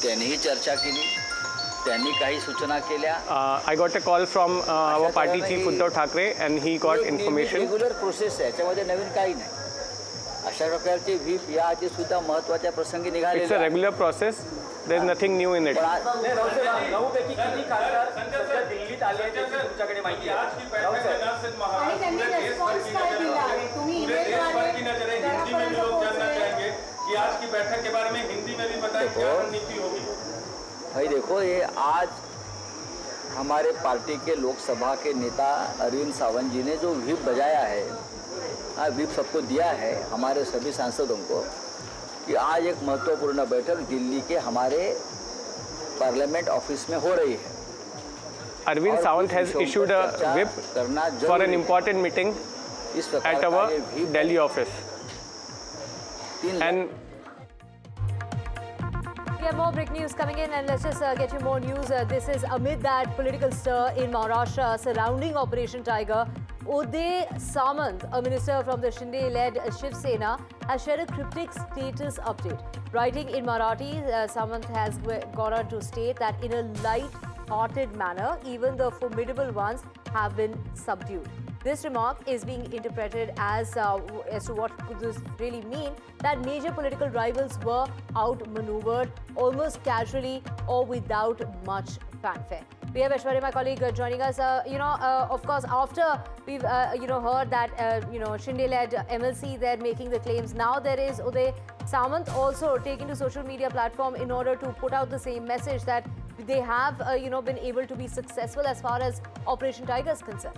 त्यांनीही चर्चा केली, त्यांनी काही सूचना केल्या. I got a call from our party chief Uddhav Thackeray and he got information. Regular process आहे, याच्यामध्ये नवीन काही नाही. अशा प्रकारचे व्हीप या आधी सुद्धा महत्त्वाच्या प्रसंगी निघाले. It's a regular process. There's nothing new in it. नऊपैकी किती खासदार सध्या दिल्लीत आले आहेत याची तुमच्याकडे माहिती आहे? आणि त्यांनी रिस्पॉन्स काय दिला आहे? तुम्ही ईमेलद्वारे हिंदी में भी लोग जानना चाहेंगे कि आज की बैठक के बारे में हिंदी में भी बताएं क्या रणनीति होगी. भाई देखो, ये आज हमारे पार्टी के लोकसभा के नेता अरविंद सावंत जी ने जो व्हीप बजाया है, व्हीप सबको दिया है, हमारे सभी सांसदों को, कि आज एक महत्वपूर्ण बैठक दिल्ली के हमारे पार्लियामेंट ऑफिस में हो रही है. Arvind Sawant has issued a whip for an important meeting at our Delhi office. And we have more breaking news coming in, and let's just get you more news. This is amid that political stir in Maharashtra surrounding Operation Tiger. Uday Samant, a minister from the Shinde-led Shiv Sena, has shared a cryptic status update. Writing in Marathi, Samant has gone on to state that in a light-hearted manner, even the formidable ones have been subdued. This remark is being interpreted as to what could this really mean, that major political rivals were outmaneuvered almost casually or without much fanfare. We have Aishwarya, my colleague, joining us. Of course, after we've heard that Shinde-led MLC, they're making the claims. Now there is Uday Samant also taking to social media platform in order to put out the same message that they have been able to be successful as far as Operation Tiger is concerned.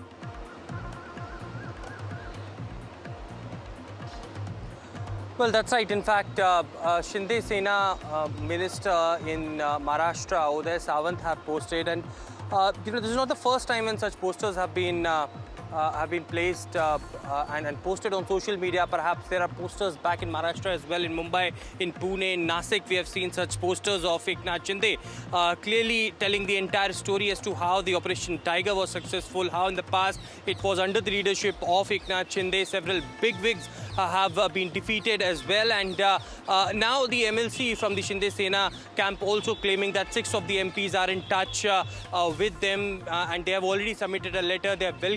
Well, that's right. In fact, Shinde Sena minister in Maharashtra, Uday Samant, have posted, and this is not the first time when such posters have been placed and posted on social media. Perhaps there are posters back in Maharashtra as well, in Mumbai, in Pune, in Nasik. We have seen such posters of Eknath Shinde, clearly telling the entire story as to how the Operation Tiger was successful, how in the past it was under the leadership of Eknath Shinde. Several bigwigs have been defeated as well, and now the MLC from the Shinde Sena camp also claiming that 6 of the MPs are in touch with them, and they have already submitted a letter. They are well